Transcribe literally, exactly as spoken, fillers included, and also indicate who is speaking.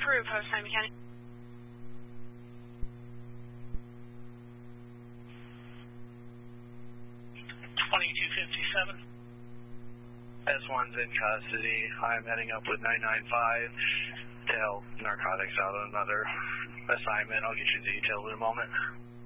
Speaker 1: Peru, Post Miami County.
Speaker 2: twenty-two fifty-seven.
Speaker 3: S one's in custody. I'm heading up with nine nine five to help narcotics out on another assignment. I'll get you the details in a moment.